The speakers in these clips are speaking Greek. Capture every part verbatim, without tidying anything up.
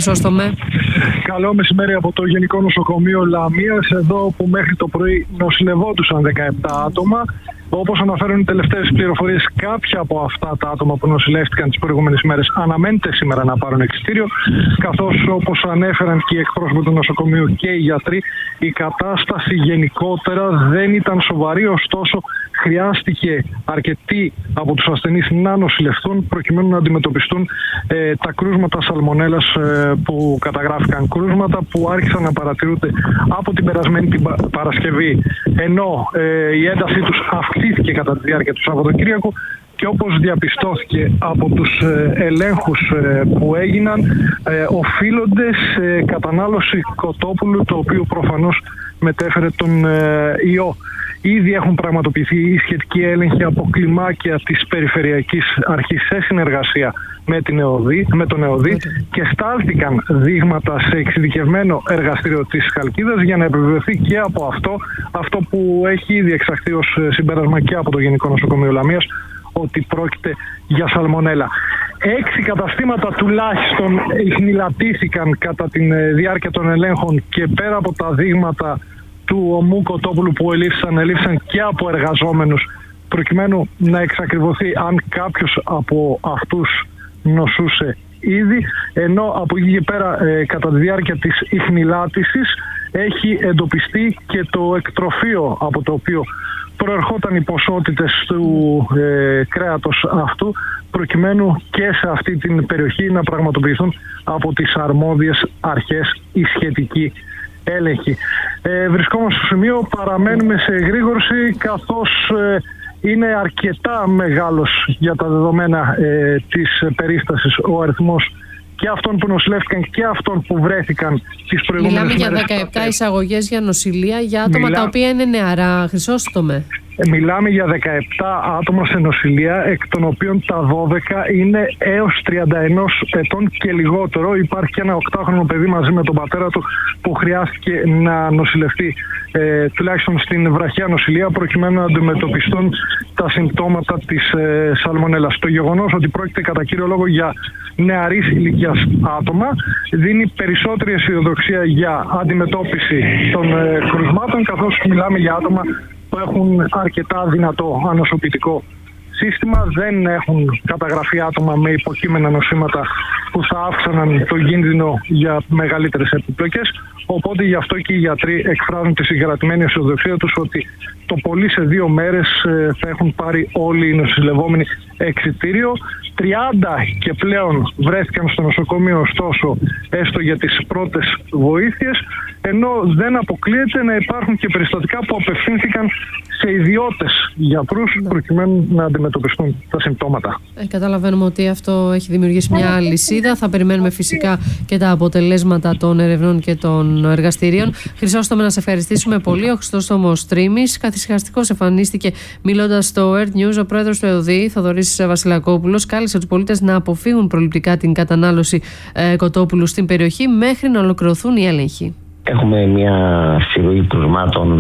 Χρυσόστομε. Καλό μεσημέρι από το Γενικό Νοσοκομείο Λαμίας, εδώ που μέχρι το πρωί νοσηλευόντουσαν δεκαεπτά άτομα. Όπως αναφέρουν οι τελευταίες πληροφορίες, κάποια από αυτά τα άτομα που νοσηλεύτηκαν τις προηγούμενες μέρες αναμένεται σήμερα να πάρουν εξιτήριο, καθώς όπως ανέφεραν και οι εκπρόσωποι του νοσοκομείου και οι γιατροί, η κατάσταση γενικότερα δεν ήταν σοβαρή, ωστόσο χρειάστηκε αρκετοί από τους ασθενείς να νοσηλευτούν προκειμένου να αντιμετωπιστούν ε, τα κρούσματα σαλμονέλας ε, που καταγράφηκαν. Κρούσματα που άρχισαν να παρατηρούνται από την περασμένη την Παρασκευή, ενώ ε, η έντασή τους αυξήθηκε κατά τη διάρκεια του Σαββατοκύριακου και όπως διαπιστώθηκε από τους ε, ελέγχους ε, που έγιναν, ε, οφείλονται σε κατανάλωση κοτόπουλου, το οποίο προφανώς μετέφερε τον ε, ιό. Ήδη έχουν πραγματοποιηθεί οι σχετικοί έλεγχοι από κλιμάκια της Περιφερειακής Αρχής σε συνεργασία με, την ΕΟΔΗ, με τον ΕΟΔΗ και στάλθηκαν δείγματα σε εξειδικευμένο εργαστήριο της Χαλκίδας για να επιβεβαιωθεί και από αυτό, αυτό που έχει ήδη εξαχθεί ως συμπέρασμα και από το Γενικό Νοσοκομείο Λαμίας, ότι πρόκειται για σαλμονέλα. Έξι καταστήματα τουλάχιστον ιχνηλατήθηκαν κατά τη διάρκεια των ελέγχων και πέρα από τα δείγματα του ομού κοτόπουλου που ελήφθησαν, ελήφθησαν και από εργαζόμενους προκειμένου να εξακριβωθεί αν κάποιος από αυτούς νοσούσε ήδη, ενώ από εκεί και πέρα ε, κατά τη διάρκεια της ιχνηλάτησης έχει εντοπιστεί και το εκτροφείο από το οποίο προερχόταν οι ποσότητες του ε, κρέατος αυτού, προκειμένου και σε αυτή την περιοχή να πραγματοποιηθούν από τις αρμόδιες αρχές οι σχετικοί έλεγχοι. Ε, βρισκόμαστε στο σημείο, παραμένουμε σε εγρήγορση, καθώς ε, είναι αρκετά μεγάλος για τα δεδομένα ε, της περίστασης ο αριθμός και αυτών που νοσηλεύτηκαν και αυτών που βρέθηκαν τις προηγούμενες μέρες. Μιλάμε για δεκαεπτά εισαγωγές για νοσηλεία για άτομα Μιλά... τα οποία είναι νεαρά, Χρυσόστομε. Μιλάμε για δεκαεπτά άτομα σε νοσηλεία, εκ των οποίων τα δώδεκα είναι έως τριάντα ένα ετών και λιγότερο. Υπάρχει και ένα οκτάχρονο παιδί μαζί με τον πατέρα του που χρειάστηκε να νοσηλευτεί ε, τουλάχιστον στην βραχιά νοσηλεία προκειμένου να αντιμετωπιστούν τα συμπτώματα της ε, σαλμονέλας. Το γεγονός ότι πρόκειται κατά κύριο λόγο για νεαρής ηλικίας άτομα δίνει περισσότερη αισιοδοξία για αντιμετώπιση των ε, κρουσμάτων, καθώς μιλάμε για άτομα που έχουν αρκετά δυνατό ανοσοποιητικό σύστημα, δεν έχουν καταγραφεί άτομα με υποκείμενα νοσήματα που θα αύξαναν το κίνδυνο για μεγαλύτερες επιπλοκές, οπότε γι' αυτό και οι γιατροί εκφράζουν τη συγκρατημένη αισιοδοξία τους ότι το πολύ σε δύο μέρες θα έχουν πάρει όλοι οι νοσηλευόμενοι εξιτήριο. τριάντα και πλέον βρέθηκαν στο νοσοκομείο, ωστόσο, έστω για τις πρώτες βοήθειες, ενώ δεν αποκλείεται να υπάρχουν και περιστατικά που απευθύνθηκαν σε ιδιώτες γιατρούς προκειμένου να αντιμετωπιστούν τα συμπτώματα. Ε, καταλαβαίνουμε ότι αυτό έχει δημιουργήσει μια αλυσίδα. Θα περιμένουμε φυσικά και τα αποτελέσματα των ερευνών και των εργαστηρίων. Χρυσόστομε, να σε ευχαριστήσουμε πολύ. Ο Χρυσόστομος Τρίμης καθησυχαστικός εμφανίστηκε μιλώντας στο Earth News. Ο πρόεδρος του ΕΟΔΗ, Θοδωρής Βασιλακόπουλος, κάλεσε τους πολίτες να αποφύγουν προληπτικά την κατανάλωση ε, κοτόπουλου στην περιοχή μέχρι να ολοκληρωθούν οι έλεγχοι. Έχουμε μια συρροή κρουσμάτων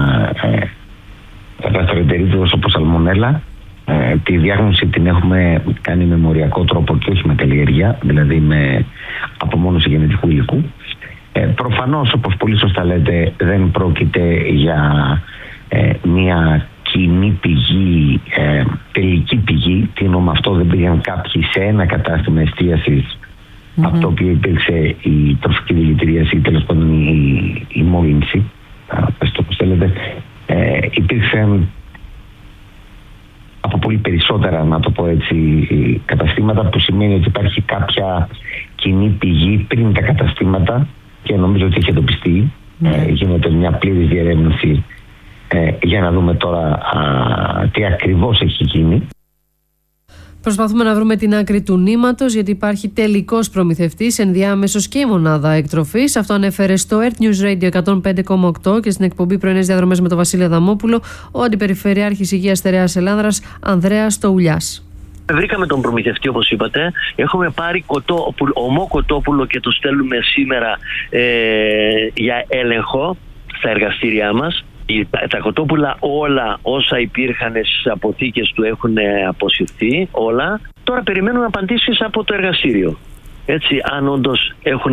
γαστροεντερίτιδος όπως σαλμονέλα. Ε, τη διάγνωση την έχουμε κάνει με μοριακό τρόπο και όχι με καλλιέργεια, δηλαδή με απομόνωση γενετικού υλικού. Ε, προφανώς, όπως πολύ σωστά λέτε, δεν πρόκειται για ε, μια κοινή πηγή, ε, τελική πηγή. Τι εννοώ με αυτό? Δεν πήγαν κάποιοι σε ένα κατάστημα εστίασης mm-hmm. από το οποίο υπήρξε η τροφική δηλητηρίαση ή τέλος πάντων η, η μόλυνση. Πες το όπως θέλετε. Ε, υπήρξαν από πολύ περισσότερα, να το πω έτσι, καταστήματα, που σημαίνει ότι υπάρχει κάποια κοινή πηγή πριν τα καταστήματα και νομίζω ότι έχει εντοπιστεί. Mm. Ε, γίνεται μια πλήρης διερεύνηση ε, για να δούμε τώρα α, τι ακριβώς έχει γίνει. Προσπαθούμε να βρούμε την άκρη του νήματος, γιατί υπάρχει τελικός προμηθευτής, ενδιάμεσος και η μονάδα εκτροφής. Αυτό ανέφερε στο Earth News Radio εκατόν πέντε κόμμα οκτώ και στην εκπομπή Πρωινές Διαδρομές με τον Βασίλη Αδαμόπουλο ο Αντιπεριφερειάρχης Υγείας Στερεάς Ελλάνδρας Ανδρέας Τοουλιάς. Βρήκαμε τον προμηθευτή, όπως είπατε. Έχουμε πάρει κοτόπουλο, ομό κοτόπουλο και το στέλνουμε σήμερα ε, για έλεγχο στα εργαστήριά μας. Τα κοτόπουλα όλα όσα υπήρχαν στις αποθήκες του έχουν αποσυρθεί όλα. Τώρα περιμένουμε απαντήσεις από το εργαστήριο. Έτσι, αν όντως έχουν